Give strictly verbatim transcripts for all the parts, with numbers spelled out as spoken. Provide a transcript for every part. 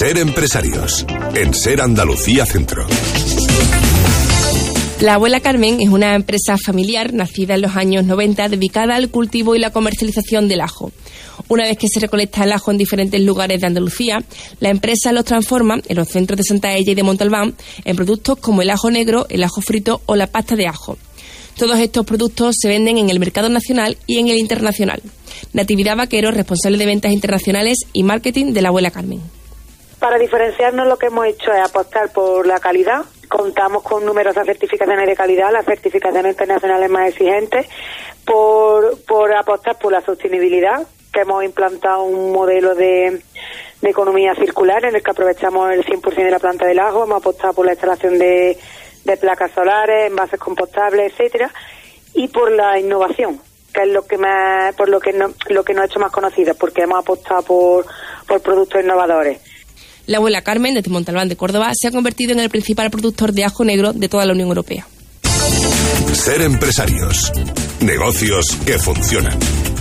Ser empresarios, en Ser Andalucía Centro. La Abuela Carmen es una empresa familiar nacida en los años noventa dedicada al cultivo y la comercialización del ajo. Una vez que se recolecta el ajo en diferentes lugares de Andalucía, la empresa los transforma en los centros de Santa Ella y de Montalbán en productos como el ajo negro, el ajo frito o la pasta de ajo. Todos estos productos se venden en el mercado nacional y en el internacional. Natividad Vaquero, responsable de ventas internacionales y marketing de la Abuela Carmen. Para diferenciarnos, lo que hemos hecho es apostar por la calidad. Contamos con numerosas certificaciones de calidad, las certificaciones internacionales más exigentes, por, por apostar por la sostenibilidad, que hemos implantado un modelo de, de economía circular en el que aprovechamos el cien por ciento de la planta del ajo. Hemos apostado por la instalación de, de placas solares, envases compostables, etcétera, y por la innovación, que es lo que más, por lo que no, lo que nos ha hecho más conocidos, porque hemos apostado por, por productos innovadores. La Abuela Carmen, desde Montalbán de Córdoba, se ha convertido en el principal productor de ajo negro de toda la Unión Europea. Ser empresarios. Negocios que funcionan.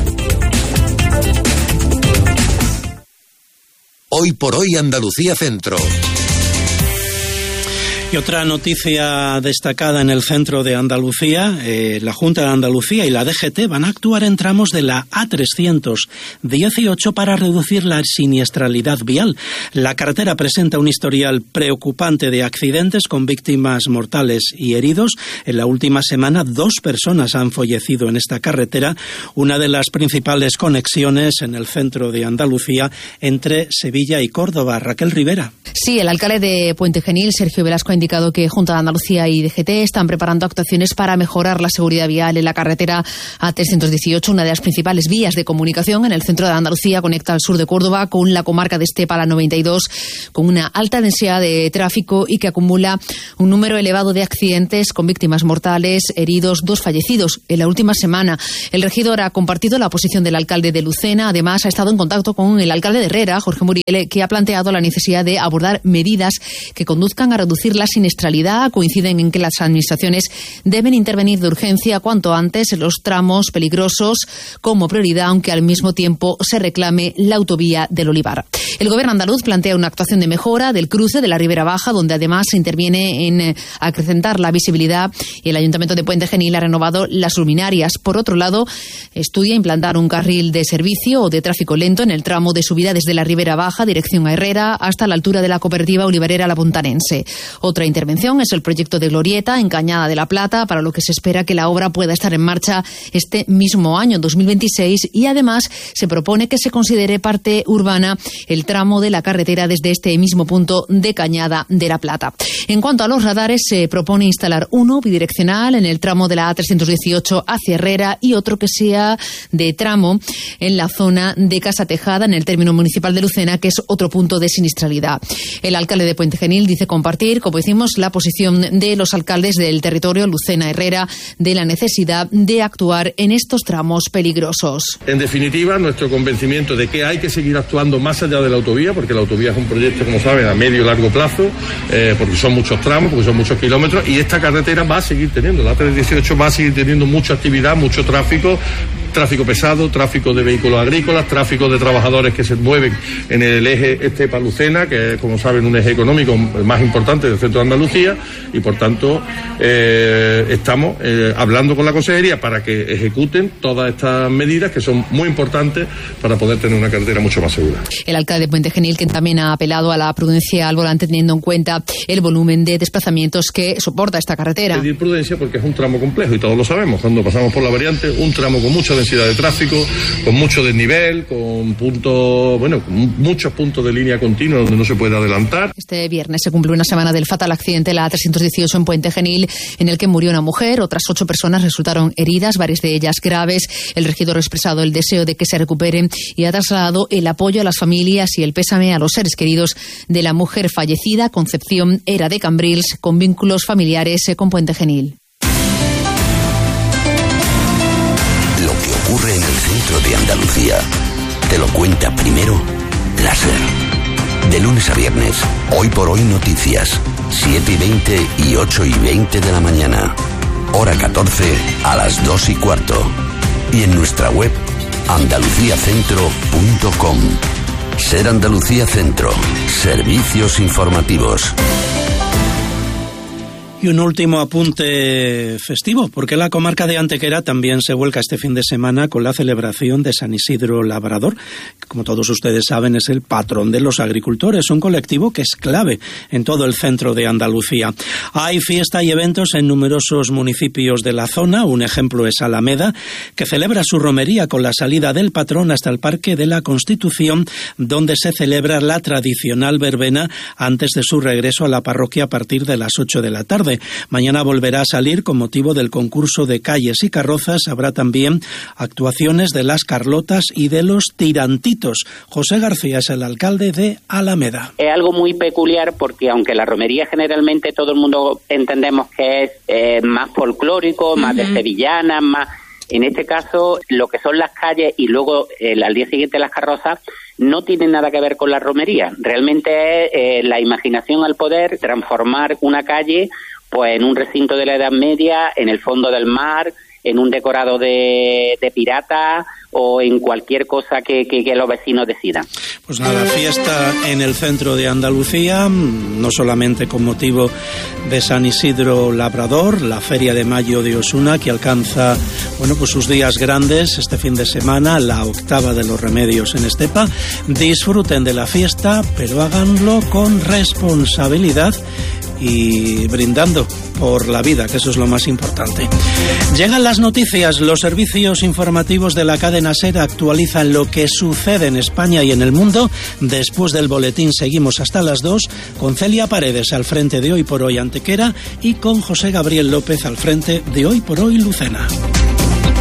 Hoy por hoy Andalucía Centro. Y otra noticia destacada en el centro de Andalucía, eh, la Junta de Andalucía y la D G T van a actuar en tramos de la A trescientos dieciocho para reducir la siniestralidad vial. La carretera presenta un historial preocupante de accidentes con víctimas mortales y heridos. En la última semana, dos personas han fallecido en esta carretera, una de las principales conexiones en el centro de Andalucía entre Sevilla y Córdoba. Raquel Rivera. Sí, el alcalde de Puente Genil, Sergio Velasco, ha indicado que Junta de Andalucía y D G T están preparando actuaciones para mejorar la seguridad vial en la carretera A trescientos dieciocho, una de las principales vías de comunicación en el centro de Andalucía, conecta al sur de Córdoba con la comarca de Estepa, la noventa y dos, con una alta densidad de tráfico y que acumula un número elevado de accidentes con víctimas mortales, heridos, dos fallecidos en la última semana. El regidor ha compartido la posición del alcalde de Lucena. Además, ha estado en contacto con el alcalde de Herrera, Jorge Muriel, que ha planteado la necesidad de abordar medidas que conduzcan a reducir la siniestralidad. Coinciden en que las administraciones deben intervenir de urgencia cuanto antes en los tramos peligrosos como prioridad, aunque al mismo tiempo se reclame la autovía del Olivar. El gobierno andaluz plantea una actuación de mejora del cruce de la Ribera Baja, donde además se interviene en acrecentar la visibilidad, y el Ayuntamiento de Puente Genil ha renovado las luminarias. Por otro lado, estudia implantar un carril de servicio o de tráfico lento en el tramo de subida desde la Ribera Baja, dirección a Herrera, hasta la altura de la cooperativa olivarera La Puntanense. Otra intervención es el proyecto de glorieta en Cañada de la Plata, para lo que se espera que la obra pueda estar en marcha este mismo año, dos mil veintiséis, y además se propone que se considere parte urbana el tramo de la carretera desde este mismo punto de Cañada de la Plata. En cuanto a los radares, se propone instalar uno bidireccional en el tramo de la A trescientos dieciocho hacia Herrera y otro que sea de tramo en la zona de Casa Tejada, en el término municipal de Lucena, que es otro punto de siniestralidad. El alcalde de Puente Genil dice compartir, como decimos, la posición de los alcaldes del territorio Lucena Herrera de la necesidad de actuar en estos tramos peligrosos. En definitiva, nuestro convencimiento de que hay que seguir actuando más allá de la autovía, porque la autovía es un proyecto, como saben, a medio y largo plazo, eh, porque son muchos tramos, porque son muchos kilómetros, y esta carretera va a seguir teniendo, la A trescientos dieciocho va a seguir teniendo mucha actividad, mucho tráfico, tráfico pesado, tráfico de vehículos agrícolas, tráfico de trabajadores que se mueven en el eje Estepa-Lucena, que es, como saben, un eje económico más importante del centro de Andalucía, y por tanto eh, estamos eh, hablando con la Consejería para que ejecuten todas estas medidas que son muy importantes para poder tener una carretera mucho más segura. El alcalde de Puente Genil, que también ha apelado a la prudencia al volante, teniendo en cuenta el volumen de desplazamientos que soporta esta carretera. Pedir prudencia porque es un tramo complejo y todos lo sabemos. Cuando pasamos por la variante, un tramo con mucha densidad de tráfico, con mucho desnivel, con puntos, bueno, con muchos puntos de línea continua donde no se puede adelantar. Este viernes se cumple una semana del fatal accidente de la A trescientos dieciocho en Puente Genil, en el que murió una mujer. Otras ocho personas resultaron heridas, varias de ellas graves. El regidor ha expresado el deseo de que se recuperen y ha trasladado el apoyo a las familias y el pésame a los seres queridos de la mujer fallecida. Concepción era de Cambrils, con vínculos familiares con Puente Genil. Lo que ocurre en el centro de Andalucía te lo cuenta primero la SER. De lunes a viernes, Hoy por Hoy Noticias, siete y veinte y ocho y veinte de la mañana. Hora catorce a las dos y cuarto. Y en nuestra web, andalucía centro punto com. Ser Andalucía Centro. Servicios informativos. Y un último apunte festivo, porque la comarca de Antequera también se vuelca este fin de semana con la celebración de San Isidro Labrador, que como todos ustedes saben es el patrón de los agricultores, un colectivo que es clave en todo el centro de Andalucía. Hay fiesta y eventos en numerosos municipios de la zona, un ejemplo es Alameda, que celebra su romería con la salida del patrón hasta el Parque de la Constitución, donde se celebra la tradicional verbena antes de su regreso a la parroquia a partir de las ocho de la tarde. Mañana volverá a salir con motivo del concurso de calles y carrozas. Habrá también actuaciones de las Carlotas y de los Tirantitos. José García es el alcalde de Alameda. Es algo muy peculiar porque aunque la romería generalmente todo el mundo entendemos que es eh, más folclórico, más uh-huh. de sevillanas, más... En este caso, lo que son las calles y luego el, al día siguiente las carrozas no tienen nada que ver con la romería. Realmente es eh, la imaginación al poder transformar una calle pues en un recinto de la Edad Media, en el fondo del mar, en un decorado de, de pirata o en cualquier cosa que, que, que los vecinos decidan. Pues nada, fiesta en el centro de Andalucía, no solamente con motivo de San Isidro Labrador, la Feria de Mayo de Osuna, que alcanza, bueno, pues sus días grandes este fin de semana, la octava de los remedios en Estepa. Disfruten de la fiesta, pero háganlo con responsabilidad y brindando por la vida, que eso es lo más importante. Llegan las noticias. Los servicios informativos de la cadena SER actualizan lo que sucede en España y en el mundo. Después del boletín seguimos hasta las dos con Celia Paredes al frente de Hoy por Hoy Antequera y con José Gabriel López al frente de Hoy por Hoy Lucena.